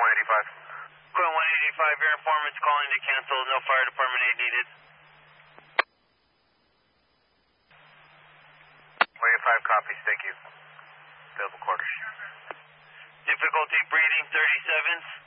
185. Quinn 185, your informant's calling to cancel. No fire department aid needed. 185 copies, thank you. Available quarters. Difficulty breathing 37.